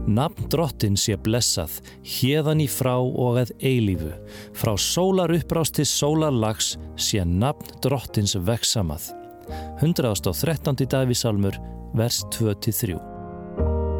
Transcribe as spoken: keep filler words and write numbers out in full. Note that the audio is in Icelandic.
Nafn Drottins sé blessað, héðan í frá og að eilífu. Frá sólar upprás til sólarlags sé nafn Drottins vegsamað. hundrað og þrettán Davíðsálmur, vers tvö til þrjú.